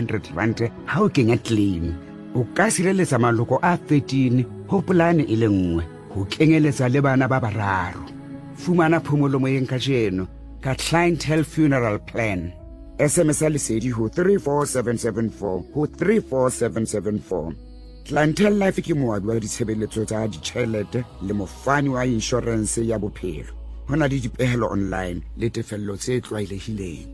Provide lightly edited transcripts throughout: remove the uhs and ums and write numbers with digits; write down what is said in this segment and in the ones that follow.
R500 ha o kenya claim. O ka sireletsa maloko a 13 ho polane e le nngwe ho kenyeletsa le bana ba bararo. Fumana phomolo moyeng kajeno ka Clientele Funeral Plan. SMS lesedi ho 34774 ho 34774. Clientele Life ke moabi wa ditshebeletso tsa ditjhelete le mofani wa insurance ya bophelo. Hona le dipehelo online le tefello tse tlwaelehileng.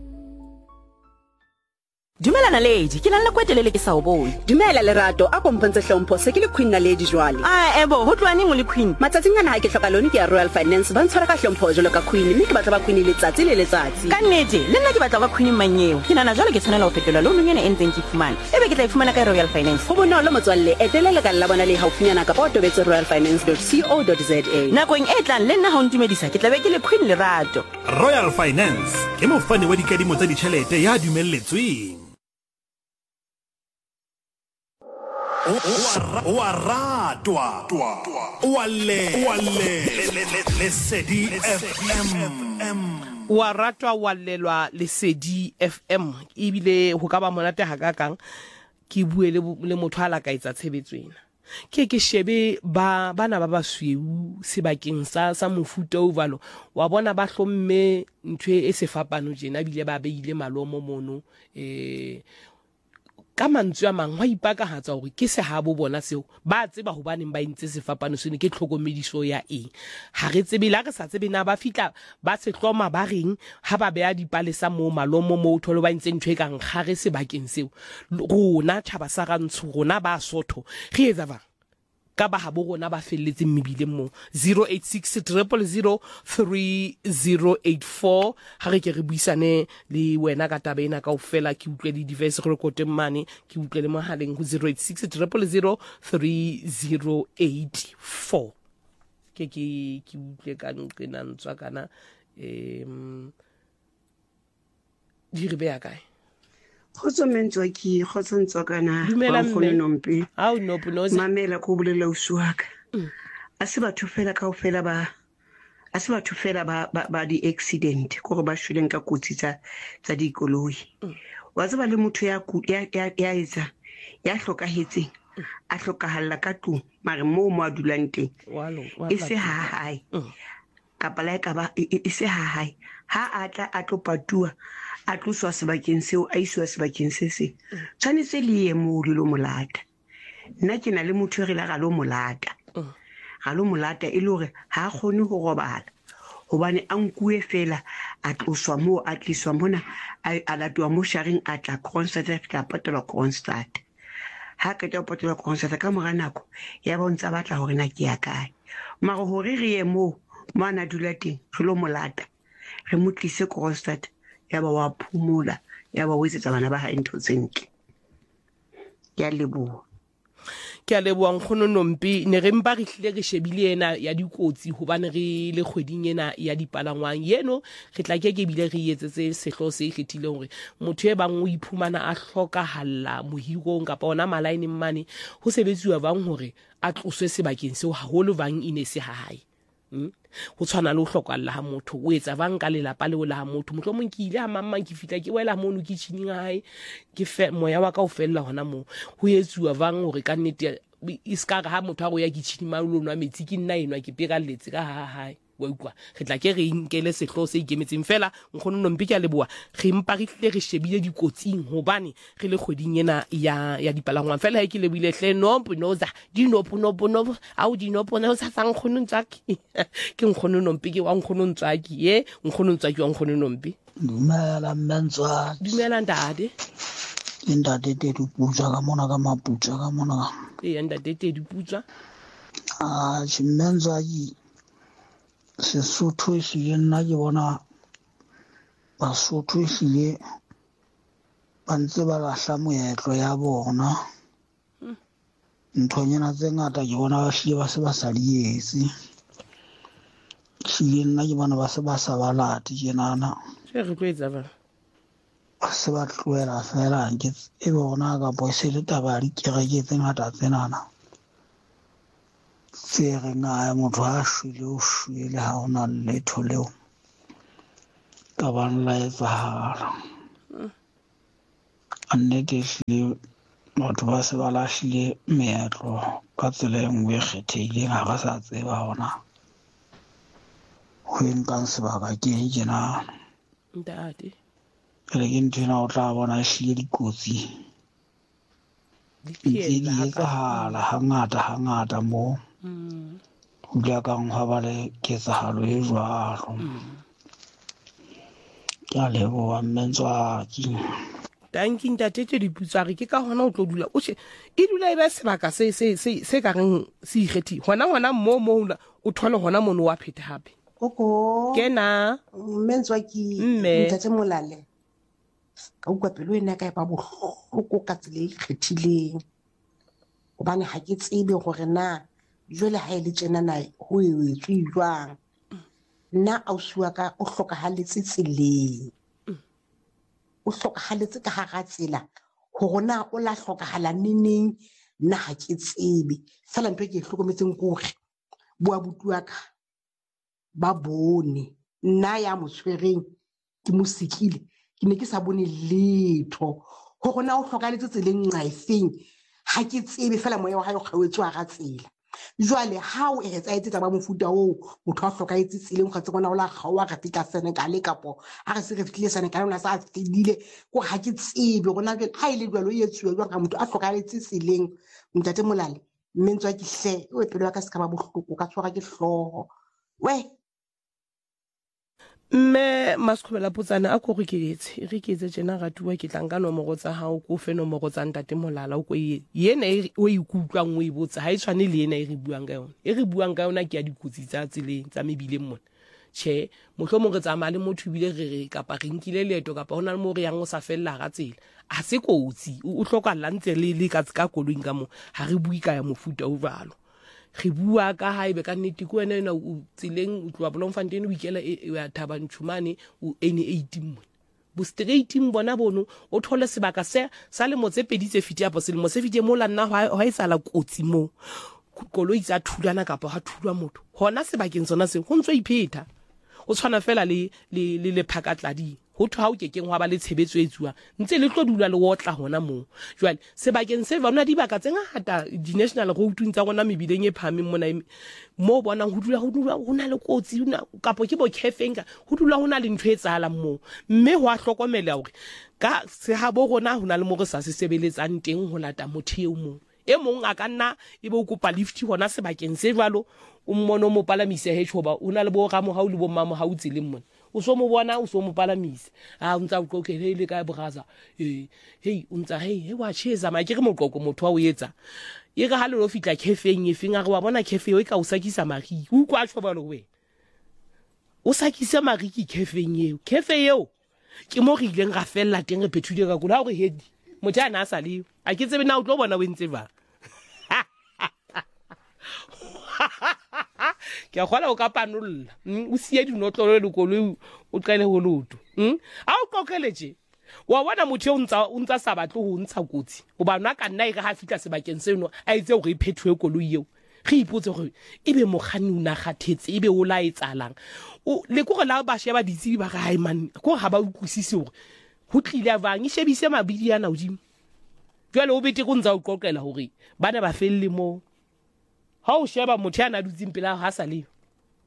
Dumela Naledi, ke nang le kwetelele ke sa o bone. Dumela Lerato, a kompantse hlompho se ke le Queen Naledi jwale. Ebo, ho tloane mo le Queen. Matsatsing ana ha ke hloka lone ke ya Royal Finance ba ntshwara ka hlompho jwalo ka Queen, mme ke batla ba Queen letsatsi le letsatsi. Ka nnete, le nna ke batla ba Queen manyeo. Ke nana jwale ke tshwanela ho fetola loan yena e ntseng ke fumana. Ebe ke tla ifumana ka Royal Finance. Ho bonolo motswalle, etela ka la bona le haufinyana ka po tobetse royalfinance.co.za. Nakong e tlang le nna ha o ntumedisa ke tla be ke le Queen Lerato. Royal Finance ke mofani wa dikadimo tsa ditjhelete ya dumelletsweng. Waratwa Lesedi FM. Waratwa walelwa Lesedi FM. Ibile ho ka ba monate hakakang ke bue le motho a la ka etsa tshebetso ena. Ke shebe bana ba basweu sebakeng sa mofuta ovalo wa bona ba hlomme ntwe e se fapano jena bile ba beile malomo mono ka mantswe a mang wa ipakahatsa hore ke se habo bona seo ba tseba hobaneng ba intse sefapano sene ke tlhokomediso ya eng ha re tsebe la re sa tsebe na ba fitla ba se hloma ba reng ha ba beya dipalesa mo malomo mo tholo ba intse ntwe kang gare sebakeng seo rona thaba sa rantsho rona ba sotho re etsa ba ka ba habo rona ba felletse mmibile mo 086 000 3084 ha re ke re buisane le wena ka tabena ka ofela ke utlwe di device re kote mane ke utlwe le mohaleng ho 086 000 3084 ke utlwe ka nqena ntswa kana di re beya kae Khotso mentswa ki khotso ntswa kana ba khone nompe au no punozi mamela ko bolela usuaka a se batho fela kaofela ba di accident go ba shuleng ka kotsi tsa dikoloi wa tseba le motho ya etsa ya hlokahetse a hlokahalla ka tlung mare mo a dulang teng e se ha hae kapa la ka ba e se ha hae ha atla a tlo patua a tloswa sebakeng seo a iswa sebakeng se se tshwanetse le ye mo lo molata nna ke na le motho re la ga lo molata e le hore ha khone ho robala hobane a nkue fela a tloswa mo a tliswa mona a latwa mo sharing a tla Kroonstad ka patela Kroonstad ha ka tla patela Kroonstad ka mora nako ya bontsa batla hore na ke ya kae mara hore re ye mo mana dula teng re lo molata re motlise Kroonstad ya ba wa phumula ya ba wetsetsa bana ba ha ntho tsentle ya leboha ke a leboa nkgono nompi ne re mpa re hlile re shebile ena ya dikotsi hobane re le kgweding ena ya dipalangwang yeno re tla ke bile re etsetse sehlo se kgethile hore motho e bang o iphumana a hlokahalla mohirong kapa ona malaine mmane ho sebetsiwa bang hore a tloswe sebakeng seo haholo bang ine se hae ho tshwana le ho hlokalla ha motho o etsa bang ka lelapa le o la motho mohlomong ke ile ha mamma ke fitla ke wela mono kitchening hae ke moya wa ka o fella hona mo ho etsuwa bang hore ka nnete iska ha motho a go ya kitchening ma lo nwa metsi ke nna enwa ke peka letse ka hae wa ukwa re tla ke re inkele sehlo se ikemetseng fela nkgono nompi ke a leboa re mpa re tle re shebile dikotsing hobane re le kgweding ena ya dipalangwang fela ha ke lebile hle nompo noza dinopo au dinopo na sa sang nkgono ntsaki ke nkgono nompi ke wa nkgono ntsaki nkgono ntsaki wa nkgono nompi dumela mmentswa dumela ndade ndade te diputsa ka mona ka maputsa ka mona ndade te diputsa chimmentswa yi Sesotho ehlile nna ke bona Basotho ehlile ba ntse ba lahla moetlo ya bona nthonyana tse ngata ke bona ba hlile ba se ba sa di etse ehlile nna ke bona ba se ba sa balate tjenana re tlo etsa ba se ba tloela fela ke e bona ka boise le taba di kereke tse ngata tsenana se re nga motho a shwele o shwele ha ona letho leo ka bana la etsahala annete ehlile batho ba se ba lahlile meetlo ka tsela e nngwe e kgethehileng ha ba sa tseba hona ho nkang sebaka ke tjena ntate le ke ntena o tla bona ehlile dikotsi di etsahala hangata mo ho dula kang ha ba le ketsahalo e jwalo ke a leboha Mmentswaki. Tanki ntate tse diputswa ke ka hona o tlo dula o she e dula e ba sebaka se ka reng se ikgethi hona mo o thole hona mono wa phete hape koko kena Mmentswaki ntate Molale ka utlwa pelo ena ka e ba bohloko ka tsela e ikgethileng hobane ha ke tsebe gore na jwale ha ile tjena na ho etswe jwang nna ausi wa ka o hlokahaletse tseleng o hlokahaletse ka hara tsela hore na o la hlokahala neneng nna ha ke tsebe fela ntwe ke hlokometseng gore bua butua ka ba bone nna ya motshwereng ke mosikile ke ne ke sa bone letho hore na o hlokahaletse tseleng nqa efeng ha ke tsebe fela moya wa hae o kgawetswa ga tsela jwale ha o etsa etsa ba mofuta o motho a hlokaetse tseleng ga tsena o la gawa ga fika Senegal kapo ha re se re fitlile Senegal ona sa fedile go ha ke tsebe gona ke ha ile jwalo e etsuwe jwa ga motho a hlokaetse tseleng ntate Molale Mmentswaki hle o pelo ka se ka ba bohloko ka tshwara ke hloho we mme Maskhobela Putsana a go re ke etse jena ga tuwa ke tlang ka nomoro tsa hao go fe nomoro tsa ntate Molala o go yena o ikutlwang o e botsa ha e tshwane le yena e re buang ka yona ke ya dikutsi tsa tseleng tsa mebileng mona che mohlomong re tsamaya le motho bile re kapa re nkile leeto kapa hona le mo re yang o sa fella ga tsela a se kotsi o hloka lantse le ka koloing ka mo ha re bui ka ya mofuta o jalo re bua ka haebe ka nnete ko wena o tseleng o tloa Bloemfontein o ikela ya Thaba Nchumane o N18 mo bo straighting bona bono o thole sebaka se sa le motse pedi tse fiti apo selemo se fiti mo la nna ha isala kotsi mo koloi tsa thulana kapa ha thulwa motho hona sebakeng sona se ho ntse ipheta o tshwana fela le phakatladi ho thwa o kekeng wa ba le tshebetso e tsuwa ntse le tlo dula le wotla hona mo jwale sebakeng se bona dibaka tse ngata di national road tsa gona mebileng e phameng mona mo bona ho dula hona le kotsi kapo ke bo khefenga ho dula hona le ntwe etsahala mo mme ho a hlokomela hore ka se ha bo rona hona le mo re sa se sebeletsang teng ho lata motheo mo e mong a ka nna e be o kopa lift hona sebakeng se jwalo o mmono mo palamise he choba una le bo ga mo ha o le bo mama ha o tseleng mona o so mo bona o so mo palamise a ntsa o qokhele le ka braza hey untsa hey wa cheza ma ke re moqoko motho wa o etsa e re ha le lo fitla khefeng e finga re wa bona khefe o ka o sakisa mari o kwa choba lo we o sakisa mari ki khefeng eo khefe eo ke mo re ileng ga fella teng re phethile ka kula gore hedi motho ana sa le a ke tsebe na o tlo bona o ntse ba ke a khola o ka panolla o siya dinotlolo le koloi o qele ho loto a o qokeletse wa bona motho o ntsa sa batle ho ntsha kotsi o ba nna ka nna e ga ha fitla sebakeng seno a itse hore e phethwe koloi eo re ipotse gore ebe mogani o na gathetse ebe o la etsalang o le go la ba sheba ditsebi ba ga hai man go ga ba utlwisise hore ho tlile bang e shebise mabidi yana odimo jwale o bete go ntsa o qoqela hore bana ba felle mo ha o sheba motho yana dutsing pela ha sa le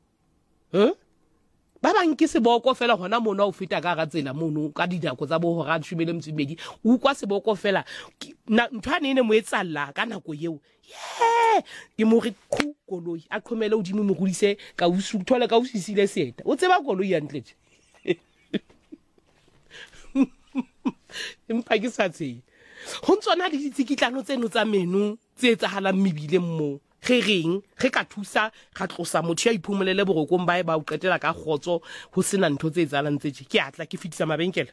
ba bang ke seboko fela hona mona o feta ka ga tsela mono ka dinako tsa bo hora 12 o kwa seboko fela nthwane ene mo etsalla ka nako eo ke mo re khu koloi a khomela o dimo mo godise ka usu thola ka usisile seta o tseba koloi ya ntletse empa ke sa tse ho ntsona di tsikitlano tseno tsa menu tse etsahala mmibile mmo ge reng ge ka thusa ga tlosa motho ya iphumolele borokong ba e ba o qetela ka khotso ho sena ntho tse etsalang tse ke atla ke fitisa mabenkele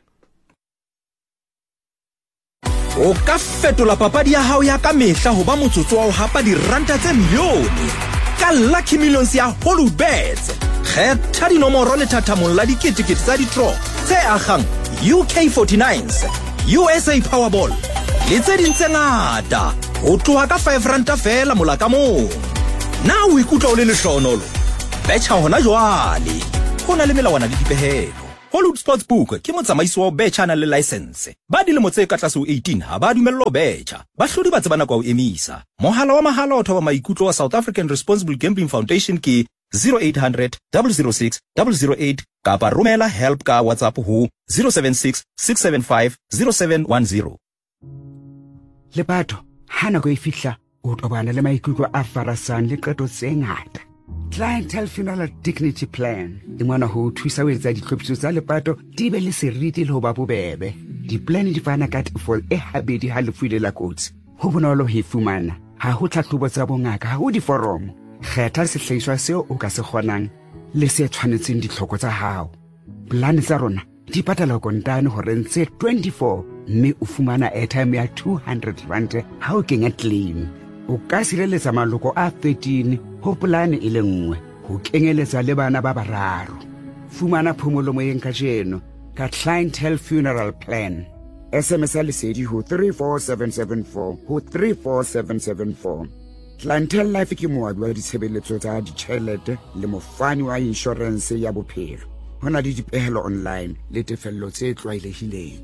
o ka fetola papadi ya hao ya ka mehla ho ba motsotso wa ho hapa diranta tse milione ka Lucky Millions ya Hollywoodbets kgetha dinomoro le thathamong la diketekete tsa di-draw tse agang UK49s USA Powerball le tse ding tse ngata o tloha ka 5 ranta fela mola ka moo na o ikutlwa o le lehlohonolo betjha hona jwale ho na le melawana le dipehelo Hollywood Sportsbook ke motsamaisi wa betcha na le license ba dilemo tse ka tlase ho 18 ha ba dumello betcha bahlodi ba tsebana kwa o emisa mohala wa mahala o thoba maikutlo wa South African Responsible Gambling Foundation ke 0800 006 008 kapa romela help ka WhatsApp ho 076 675 0710 le batho hana go ifihla o tobana le maikutlo a farasang le qeto tse ngata Clientele Funeral Dignity Plan ngwana ho thusa ho etsa ditlhophiso tsa lepato di be le seriti le ho ba bobebe di-plan di fana ka tefo e habedi ha lefu le la kotsi ho bonolo ho fumana ha ho tlhahlobo tsa bongaka ha ho diforomo kgetha sehlahiswa seo o ka se kgonang le se tshwanetseng ditlhoko tsa hao plan tsa rona di patala kontane hore ntse 24 mme o fumana airtime ya 200 rand ha o kenya claim o ka sireletsa maloko a 13 ho polane e le nngwe ho kenyeletsa le bana ba bararo fumana phomolo moyeng ka jeno ka Clientele Funeral Plan SMS lesedi ho 34774 ho 34774 Clientele Life ke moabi wa ditshebeletso tsa ditjhelete le mofani wa insurance ya bophelo hona le dipehelo online le tefello tse tlwaelehileng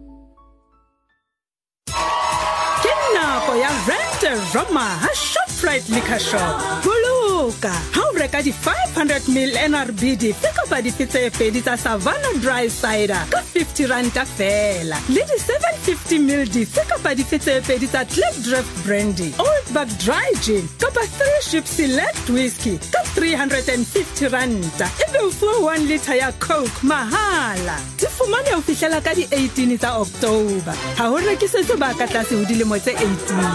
ya Rent Roma ha Shoprite Liquor Shop buluka ha o reka di 500 ml NRB di fika di fitse pedi tsa Savannah Dry Cider ka 50 rand fela le di 750 ml di fika di fitse pedi tsa Clipdraft Brandy Old Bag Dry Gin ka 3 Ship Select Whiskey ka 350 rand ebe o fuwa 1 liter ya Coke mahala di fumane o fihlela ka di 18 tsa October ha ho rekisetse ba ka tlase ho dilemo tse 18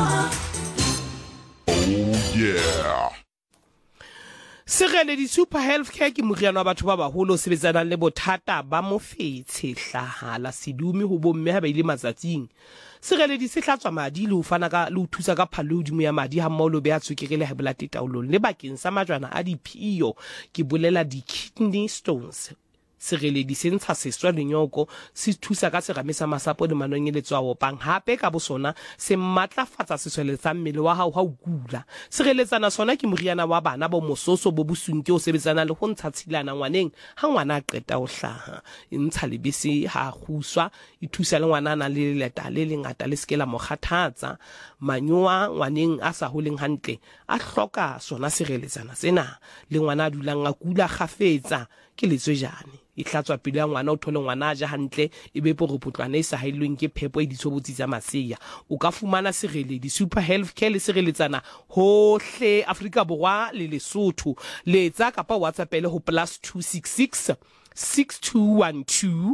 yeah. Serele di Super Healthcare ke moriana wa batho ba baholo sebetsana le bothata ba mofetshe hlahala sedumi ho bomme ha ba ile matsatsing Serele di se hlatswa madi le ho fana ka le ho thusa ka phalo hodimo ya madi ha mmolo be a tswekere le habela tetaulong le bakeng sa majwana a diphio ke bolela di kidney stones Serele di sentsha seswa lenyoko se thusa ka serame sa masapo le manonyeletso a opang hape ka bosona se matlafatsa seswele sa mmele wa hao ha o kula sereletsana sona ke moriana wa bana bo mososo bo busunke o sebetsana le ho ntsha tshilana ngwaneng ha ngwana a qeta ho hlaha e ntsha lebese ha khuswa e thusa le ngwana na le leta le lengata le skela mokgathatsa manyoa ngwaneng a sa holeng hantle a hloka sona sereletsana sena le ngwana a dulang a kula khafetsa ke letswejane e hlatswa pele ya ngwana o thole ngwana ja hantle e be poropotlwana e sa hailweng ke phepo e ditsobotsi tsa maseya o ka fumana serele di Super Healthcare le sereletsana hohle Afrika Borwa le Lesotho letsa kapa WhatsApp le ho +266 6212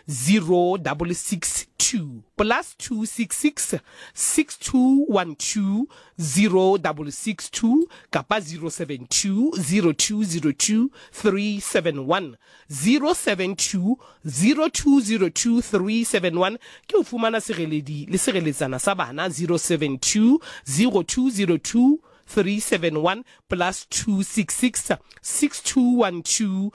0662 +266 6212 0662 kapa 072 0202 371 072 0202 371 ke o fumana sereledi le sereletsana sa bana 072 0202 371 +266 6212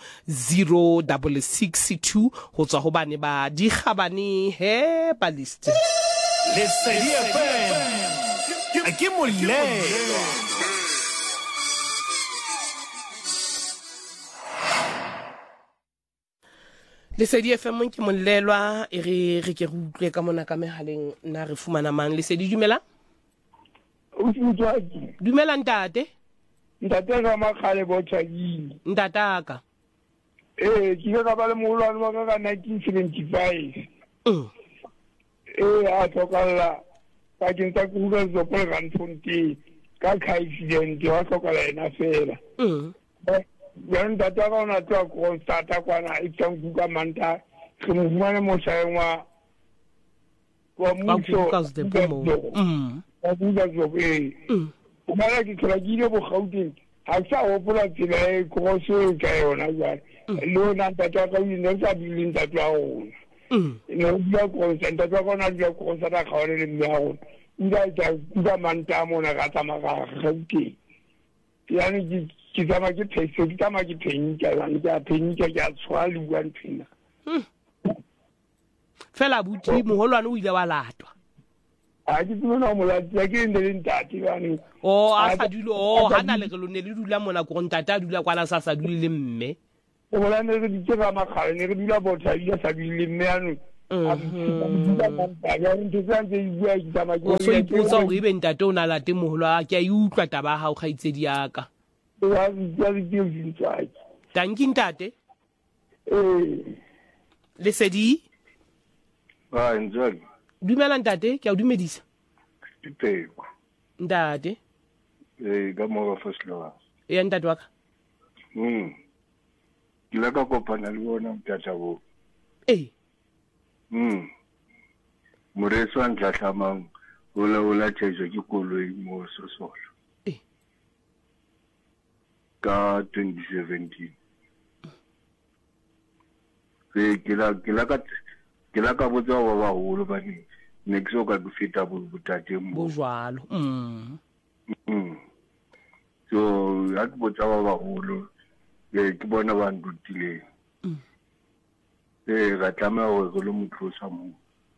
0662 ho tswa ho bane ba di khabane he balist Lesedi FM ke molelo Lesedi FM ke molelwa e re ke utlwe ka mona ka mehaleng na re fumana mang Lesedi dumela Dumela ntate Ntate ka makhale botshagile ntataka ke ka ba le molwana wa ka 1975 a tokalla ka ke ntse ku ga zo kwa Randfontein ka accident wa tokalla ena fela ya ntate ka ona twa ko stata kwana itang ku ka manta ke mo fumane mo saengwa wa mutso ka buka zobe o mara ke tla gile bo Gauteng ha sa hopola tsela e kroso ka yona jwale lo na tata ka ina sa bileng tata ona no bua ko senta tsa kona bua ko sa ta khaone le mmao ida ja kuba manta mona ka tsama ka Gauteng yani ke tsama ke phese ke tsama ke phenka yani ke phenka ke a tshwali bua nthina fela buti moholwane o ile wa latwa a ke tsona mo la ke ndele ntati bani a sa dilo hana le re lo ne le dula mona ko ntata a dula kwana sa dule le mme o bona ne re ditse ga makgale ne re dula botha ya sa bile mme ano o so ipotsa gore ebe ntate o na late moholo a ke a e utlwa taba ya hao kgaitsedi yaka tanki ntate Lesedi njani dumela ntate ke a o dumedisa Diteko ntate ka mo ga fasloa ya ntate wa ka ke la ka kopana le bona mtata bo moreso an tlatlamang ola tshejwa ke koloi mo Sosolo ka 2017 ke la ka botsa ba baholo ba ne ke so ka go feta botate mo jwalo so ya ke botsa ba baholo ke bona ba ndutileng ga tlameha gore go le motlosa mo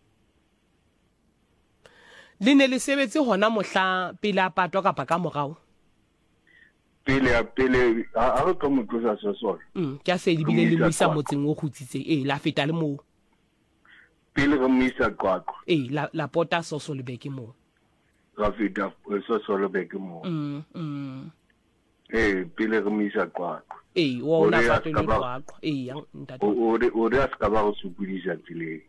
le ne le sebetse hona mohla pele a patwa kapa ka morao pele a re ka motlosa Sosolo ke a se di bile le moisa motseng o khutsitseng la feta le mo pele re moisa kwakwa la pota Sosolo beke mo ga feta Sosolo beke mo pele re moisa kwakwa wa ona fatelo kwakwa ya ntate o re a ska ba go supudisa tseleng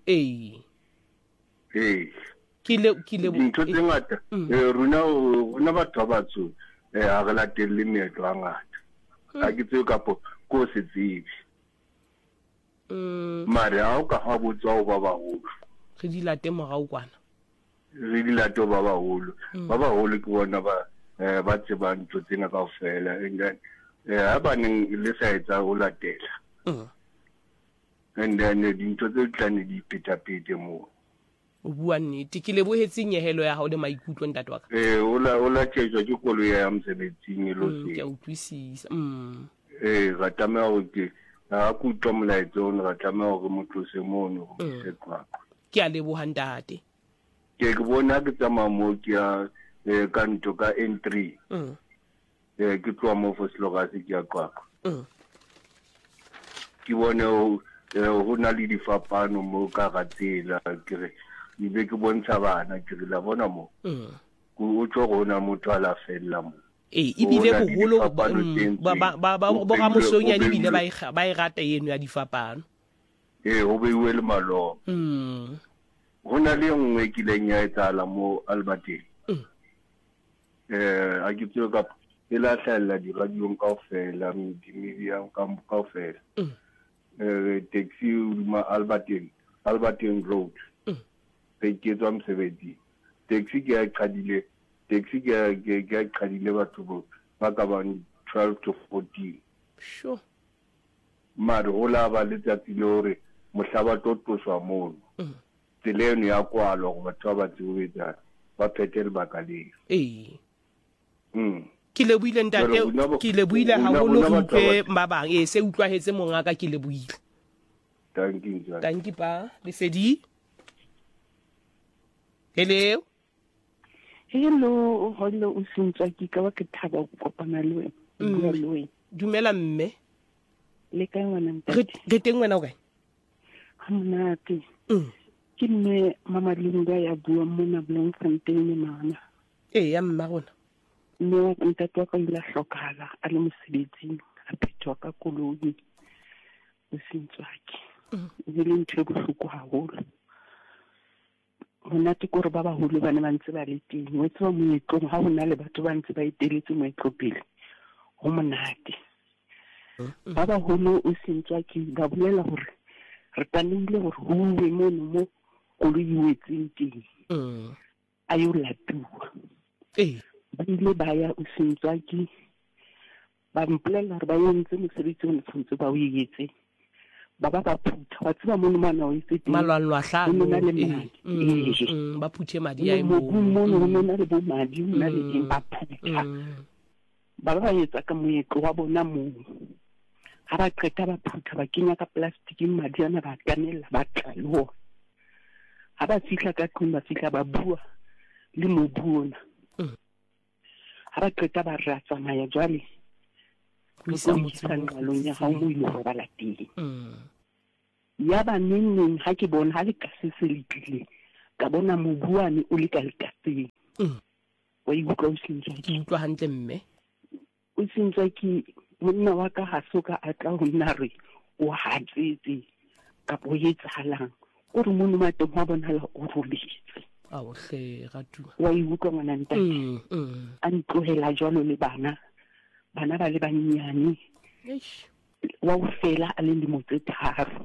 ke le dintho tse ngata rona batho ba batso a re latelle meetlo a ngata a ke tseo kapo ko se tsebe mare a o ka ga botsa o ba baholo re di late morao kwana re di late ba baholo ke bona ba tseba ntho tsena kaofela and then ha ba neng le sa etsa o latela and then dintho tse tlane di petapete mo o bua nnete ke le bohetse nyehelo ya hao le maikutlo ntate wa ka o la tshejwa ke koloi ya mosebetsing lo se ke a utlwisisa ga tlameha go ke a kutwa molaetso o ga tlameha gore motho se mono go se kwakwa ke a leboha ntate ke bona ke tsamaya mo ke ya ka ntho ka N3 ke tloa mo Foslogase ke ya kwakwa ke bone go na le difapano mo ka ga tsela ke re be ke bontsha bana ke re la bona mo o tlo gona motho a la fella mo ebile boholo ba ga mosonyane ebile ba e rata eno ya difapano go beiwe le malo go na le nngwe ke leng ya etsala mo Albertine a ke tseo ka e la hlalla di radiong kaofela media kaofela taxi ma Albertine Road ke tswa mosebetsi taxi ke a qadile batho ba ka bang 12 to 14 sure mare go la ba letsatsi le gore mohlaba totloswa mono tseleno ya kwalwa go batho ba tsebetsa ba phete lebaka leo ke le buile ntate ke le buile haholo go utlwe ba bang se utlwahetse mongaka ke le buile thank you pa Lesedi hello o sentswa ke ka ba ke thaba go kopana le wena dumela mme le ka ngwana ntate re teng wena o kae ha monate ke mme mama Linda ya bua mona Bloemfontein mana ya mma rona mme ntate wa ka ile a hlokahala a le mosebetsing a phethwa ka koloi o sentswa ke le ntho e bohloko haholo monate gore ba baholo ba ne ba ntse ba le teng o tseba moetlong ha hona le batho ba ntse ba iteletse moetlo pele ho monate ba baholo o sentswa ke ba bolela gore re tanile gore ho be mono mo koloi e wetseng teng a yo latuwa ba ile ba ya o sentswa ke ba mpolela gore ba entse mosebetsi o tshwanetse ba o etse ba phutha wa tseba mono mana o itse malwanwa hlano ba phuthe madi ya mo na le bo madi na le ba phutha ba etsa ka moetlo wa bona mo ha ba qeta ba phutha ba kenya ka plastic madi ana ba kanela ba tlalo ha ba fihla ka tlung ba fihla ba bua le mobuona ha ba qeta ba ratsa maya jwale re tlo isa nqalong ya hao mo ile go bala teng ya ba neng ha ke bona ha le ka se le tlile ka bona mobuane o le ka lekaseng wa ikutlwa o sentswa ke utlwa hantle mme o sentswa ke monna wa ka ha soka a tla ho nna re o hatsetse ka bo etsahalang o re mono mateng wa bonala o robetse a o hle ratu wa ikutlwa ngwana ntate a ntlohela jwalo le bana ba le bannyane wa o fela a le motse tharo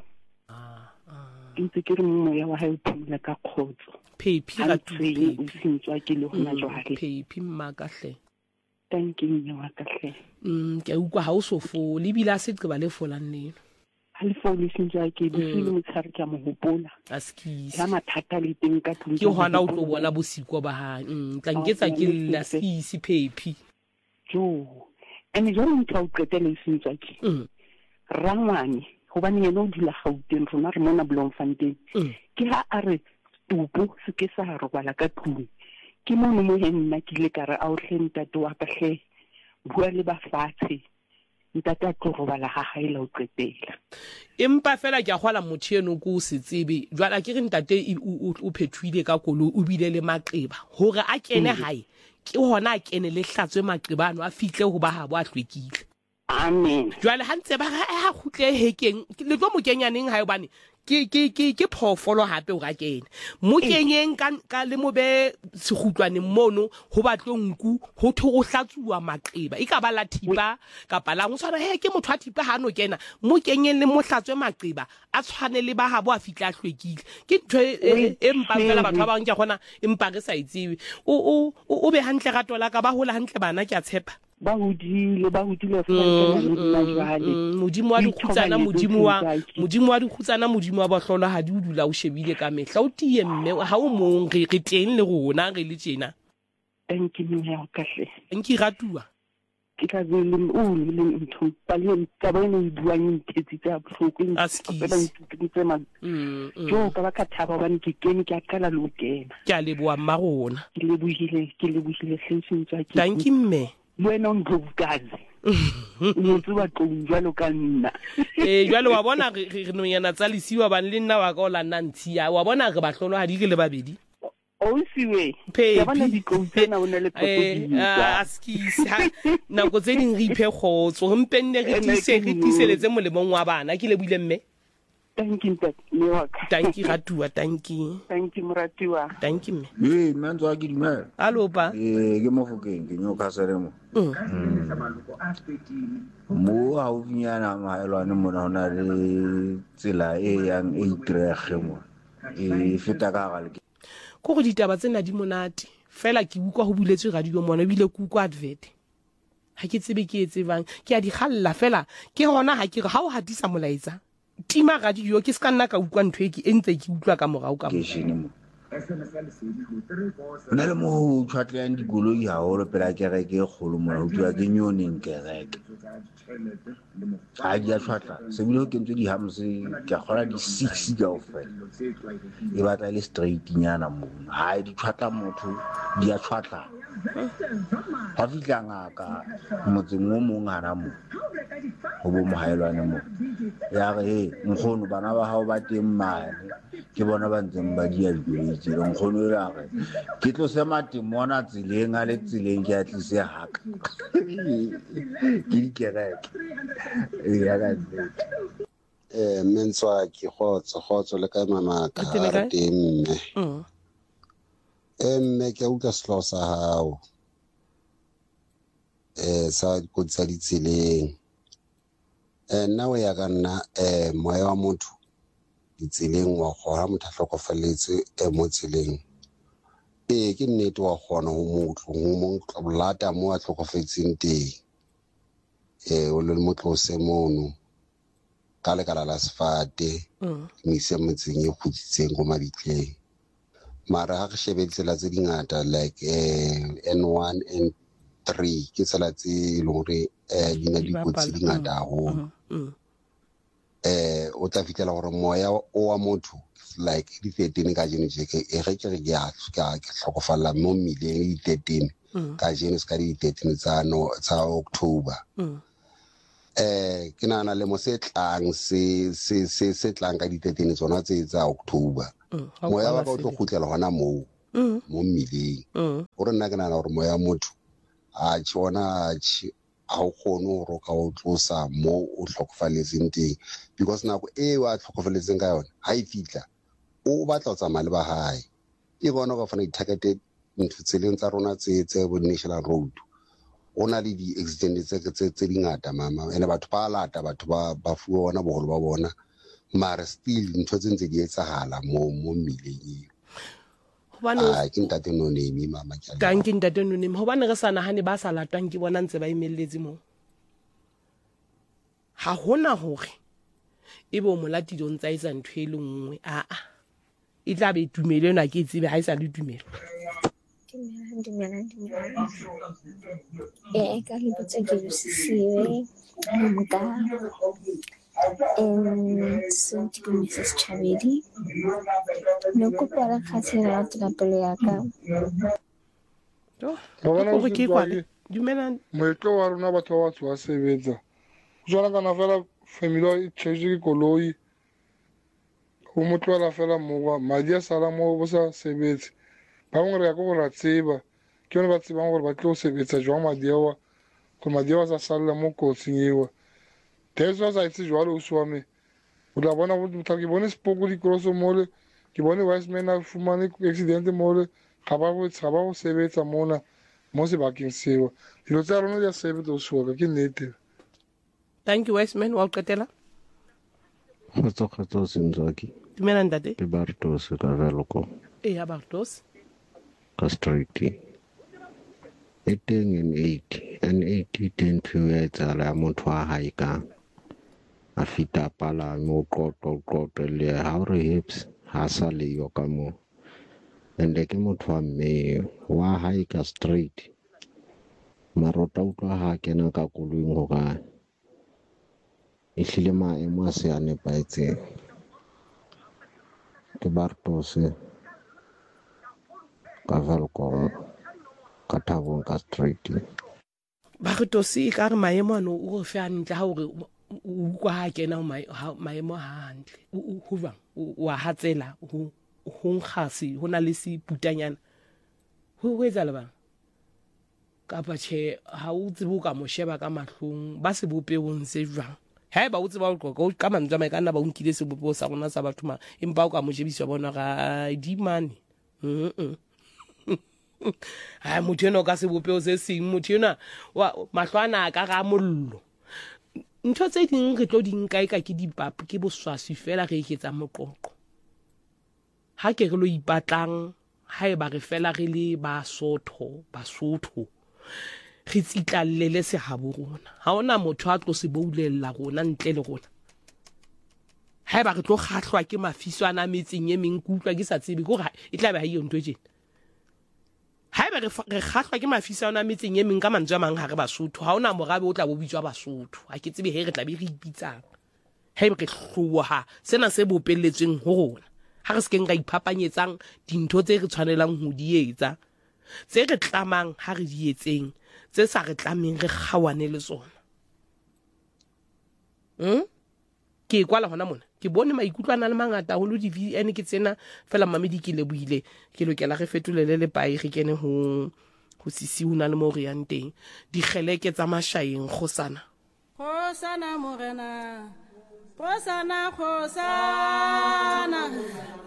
ntse ke re moya wa hae o phumula ka khotso phephi ratu o sentswa ke le hona jwale phephi mmaka hle thank you mme wa ka hle ke utlwa ha o so fole bila se qeba le folang leno ha le fole sentswa ke bofile motshare ka mo hopola askisi ya mathata le teng ka tlung ke hona o tlo bona bosiko ba ha tla nketsa ke la skisi phephi jo ene jalo motho o qetela sentswa ke rangwane hobane yena o dula Gauteng rona re mona Bloemfontein ke ha a re tupo se ke sa robala ka tlung ke mono mo nna ke le ka re a o hle ntate wa ka hle bua le ba fatshe ntate a tlo robala ha haela o qetela empa fela ke a gwala motho eno go se tsebe jwala ke re ntate o phethwile ka kolo o bile le maqeba hore a kene hae ke hona a kene le hlatswe maqebano a fihle ho ba ha bo a hlwekile amen jwale ha ntse ba ha khutle hekeng le tlo mo kenyaneng ha yobane ke phofolo hape o ga kene mo kenyeng ka le mo be segutwane mono ho batlo nku ho tho go hlatsuwa maqeba e ka ba la thipa ka pala go tshwana ke motho a thipa ha no kena mo kenyeng le mo hlatswe maqeba a tshwane le ba ha bo a fitla hlwekile ke ntho empa fela batho ba bang ke gona empa re sa itsebe o be hantle ga tola ka ba hola hantle bana ke a tshepa ba hodile fela nna jwale modimo wa dikhutsana modimo wa dikhutsana modimo wa bahlolo ha di o dula o shebile ka mehla o tie mme ha o mong re teng le rona re le tjena thank you ya kahle nki ratua ke ka le le ntho pale ka bona e buang ntsetsi tsa bohloko jo ka ba ka thaba bana ke kene ke a kala lo kena ke a leboa mma rona ke lebohile hlenseng tsa ke thank you mme wena ndlovukazi motho wa jwalo ka nna jwalo wa bona re no yana tsa lesiwa ban le nna wa ka o la nna ntshia wa bona re bahlolo ha di re le babedi o siwe ya bona di koutena ona le potodiwa askisi nako tse ding re iphe khotso re mpenne re tiseletse molemong wa bana ke le buile mme thank you thank you ratua thank you moratiwa thank you manzo a ke dumela allo pa ke mo fokeng ke nyo khasere mo mo a o vinyana maelwane mo na ona le tsela e yang e itrege mo e feta ka gale go go ditaba tsena di monate fela ke utlwa go buletswe radio mona bile ke utlwa advert ha ke tsebe ke etsebang ke a di galla fela ke hona ha ke re ha o hatisa molaetsa tima radio ke ska nna ka utlwa ntho e ke entse ke utlwa ka morao ka mo na le mo tshwatlang dikoloi haholo pela kereke e kgolo mona ho tswa ke nyoneng kereke ha di a tshwatla se bile ke ntse di hamse ke kgola di 6 kaofela e batla le straight nyana mo ha di tshwatla motho di a tshwatla ha fitla ngaka motseng mo mong hana mo ho bo mohaelwane mo ya re nkgono bana ba hao ba teng mane ke bona ba ntseng ba dia dikoloi nkgono ela re ke tlo se mate mona tseleng a le tseleng ke a tlise haka ke di kereke ya ga mentswa ke khotso le ka mamaka re teng mme mme ke utlwa selo sa hao sa dikotsi tsa ditseleng nna o ya ka nna moya wa motho ditseleng wa gora motho a hlokofalletse mo tseleng ke nnete wa gona go mo bolata mo a hlokofetseng teng o le motlose mono ka lekala la sefate mise motseng e khutsitseng go maditleng mara ha re shebe tsela tse dingata like N1 and 3 ke tsela tse le hore di na dikotsi di ngata haholo o tla fitela gore moya o wa motho like di 13 ka jeno je ke re ke hlokofalla mo mmileng di 13 ka jeno ska di 13 tsa October ke nana le mo se tlang se tlang ka di 13 tsona tsa October moya wa ka o tlo khutlela hona mo mmileng o re nna ke nana gore moya motho a tshona a o kgone go ka o tlosa mo o tlhokofaletseng teng because nako e wa tlhokofaletseng ka yona ha e fitla o batla o tsamaya le ba hae e bona go fana di-targeted ntho tseleng tsa rona tse bo national road o na le di-accident tse dingata mama ene batho ba lata batho ba fuwa bona bogolo ba bona mara still ntho tse ntse di etsagala mo mmileng ke ntate Nonemi mama ke ntate Nonemi hobane re sa nahane ba sa latwang ke bona ntse ba imelletse mo ha hona hore ebe o molatile o ntsa isa ntho e le nngwe e tla be tumelo ena ke tsebe ha e sa le tumelo Dumelang. Ka lebotsa ke bosisiwe ka se ke Mrs. Chabedi no kopa ra khatsela tla pele ya ka go ke kwale dumelang moetlo wa rona batho ba tswa sebetsa jwana kana fela family e tshege koloi go motloela fela mowa madi a sala mo bo sa sebetse ba ngwe re ya go ra tseba ke yone ba tsebang gore ba tlo sebetsa jwa madi awa go madi awa sa sala mo kotsing ewa teso sa itse jwa lo swame o tla bona go ke bone spoko di cross mole ke bone Wiseman a fumane accident mole ga ba go sebetsa mona mo se bakeng sewa dilo tsa rona ya sebetsa o swa ke nnete. Thank you Wiseman wa qetela kgotso Sinzaki dumelang ntate ke Bartos ka veloko ya Bartos ka street e teng N80 teng to ya tsala motho a hae ka a fita pala mo qoqo le ha re hips ha sa le yo ka mo ende ke motho wa mme wa hae ka street marota utlwa ha kena ka koloing go ga e hlile maemo a se a nepaetseng ke Bartos ka Velkom ka Thabong ka street Bartos ka re maemo ano o fe a ntle ha hore o kwa ha kena maemo ha hantle o bang wa hatsela ho nkgasi ho na le se putanyana ho etsa le bang ka patshe ha o tsebo ka mo sheba ka mahlong ba se bopeong se jwang ha ba o tseba o qoqa ka mantswa mai kana ba o nkile se bopeo sa rona sa batho ma empa o ka mo jebiswa bona ga di mane ha motho eno ka se bopeo se seng motho ena wa mahlwana ka ga mollo ntho tse ding re tlo di nka ka ke dipapu ke boswasi fela re iketsa moqoqo ha ke re lo ipatlang ha e ba re fela re le Basotho re tsitlallele se habo rona ha ona motho a tlo se boulella rona ntle le rona ha e ba re tlo kgahlwa ke mafiswana metseng e meng kutlwa ke sa tsebe go ga e tla be ha iyo ntwe tjena ha e ba re kgahlwa ke mafiswana metseng e meng ka mantswe a mang ha re Basotho ha ona morabe o tla bo bitswa Basotho ha ke tsebe he re tla be re ipitsang ha e re hloha sena se bopelletsweng ho rona ha re se ke nka iphapanyetsang dintho tse re tshwanelang ho di etsa tse re tlamang ha re di etseng tse sa re tlameng re kgawane le tsona ke kwala hona mona ke bone maikutlwana le mangata ho lo di VN ke tsena fela mamedi ke lebohile ke lokela re fetolele le pai re kene ho sisi una le mo re yang teng di kgeleke tsa mashayeng khosana morena khosana